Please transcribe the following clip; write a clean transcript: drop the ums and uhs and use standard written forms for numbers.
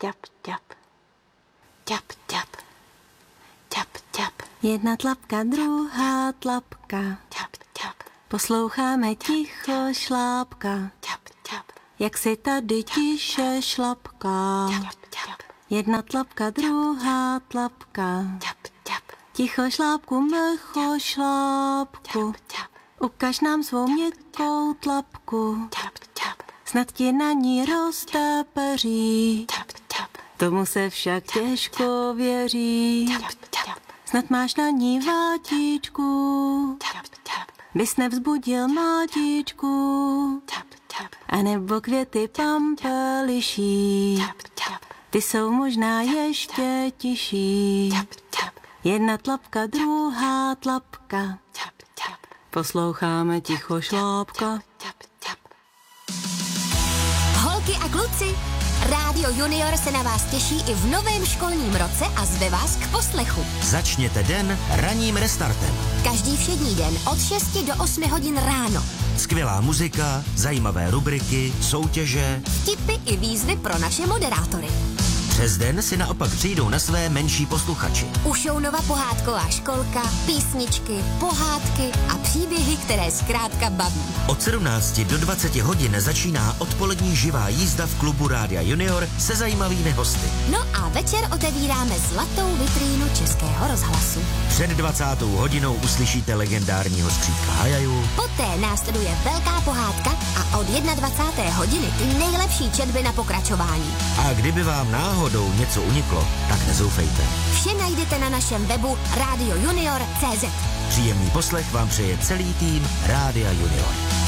ťap, ťap. Ťap, ťap. Ťap, ťap. Jedna tlapka, druhá tlapka. Ťap, ťap. Posloucháme ticho šlápka. Ťap, ťap. Jak si tady tiše šlapká. Ťap, ťap. Jedna tlapka, druhá tlapka. Ťap, ťap. Ticho šlápku, mlcho šlápku. Ťap, ťap. Ukaž nám svou měkkou tlapku. Ťap, ťap. Snad ti na ní roste peří. Ťap, ťap. Tomu se však těžko věří. Ťap, ťap. Snad máš na ní vátičku. Ťap, ťap. Bys nevzbudil mátičku. Ťap, ťap. A nebo květy pampeliší. Ťap, ťap. Ty jsou možná ještě tiší. Ťap, ťap. Jedna tlapka, druhá tlapka. Ťap, ťap. Posloucháme ticho šlápka. Ťap, ťap. Holky a kluci, Rádio Junior se na vás těší i v novém školním roce a zve vás k poslechu. Začněte den ranním restartem. Každý všední den od 6 do 8 hodin ráno. Skvělá muzika, zajímavé rubriky, soutěže. Tipy i výzvy pro naše moderátory. Přes den si naopak přijdou na své menší posluchači. U Šounova pohádková školka, písničky, pohádky a příběhy, které zkrátka baví. Od 17 do 20 hodin začíná odpolední živá jízda v klubu Rádia Junior se zajímavými hosty. No a večer otevíráme zlatou vitrínu Českého rozhlasu. Před 20. hodinou uslyšíte legendárního skřítka Hajaju. Poté následuje velká pohádka a od 21. hodiny ty nejlepší četby na pokračování. A kdyby vám náhodou něco uniklo, tak nezoufejte. Vše najdete na našem webu radiojunior.cz. Příjemný poslech vám přeje celý tým Rádia Junior.